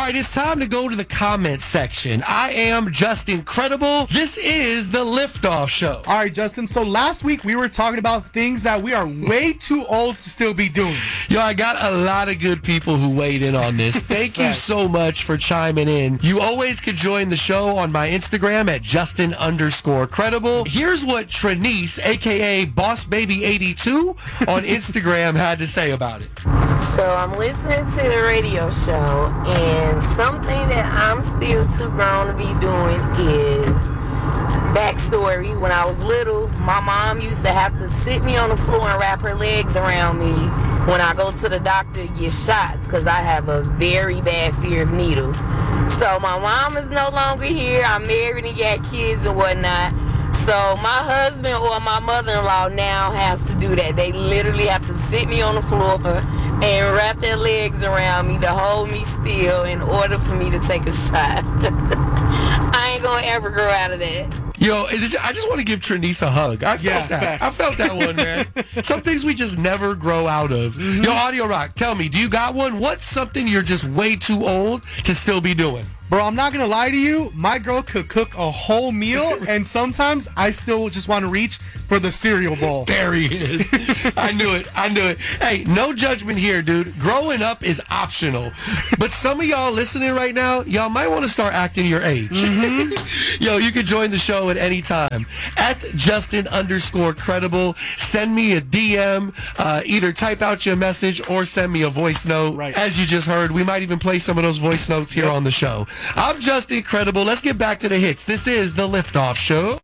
right, it's time to go to the comment section. I am just incredible. This is the Liftoff Show. All right, Justin. So last week we were talking about things that we are way too old to still be doing. Yo, I got a lot of good people who weighed in on this. Thank you so much for chiming in. You always could join the show on my Instagram at Justin_credible. Here's what Trinice, a.k.a. BossBaby82, on Instagram had to say about it. So I'm listening to the radio show, and something that I'm still too grown to be doing is backstory. When I was little, my mom used to have to sit me on the floor and wrap her legs around me when I go to the doctor to get shots, because I have a very bad fear of needles. So my mom is no longer here. I'm married and got kids and whatnot. So my husband or my mother-in-law now has to do that. They literally have to sit me on the floor and wrap their legs around me to hold me still in order for me to take a shot. I ain't gonna ever grow out of that. Yo, I just want to give Trinice a hug. I felt that. Facts. I felt that one, man. Some things we just never grow out of. Yo, Audio Rock, tell me, do you got one? What's something you're just way too old to still be doing? Bro, I'm not going to lie to you. My girl could cook a whole meal, and sometimes I still just want to reach for the cereal bowl. There he is. I knew it. Hey, no judgment here, dude. Growing up is optional. But some of y'all listening right now, y'all might want to start acting your age. Yo, you can join the show at any time. At Justin_credible. Send me a DM. Either type out your message or send me a voice note. Right. As you just heard, we might even play some of those voice notes here on the show. I'm Justin Credible. Let's get back to the hits. This is the Liftoff Show.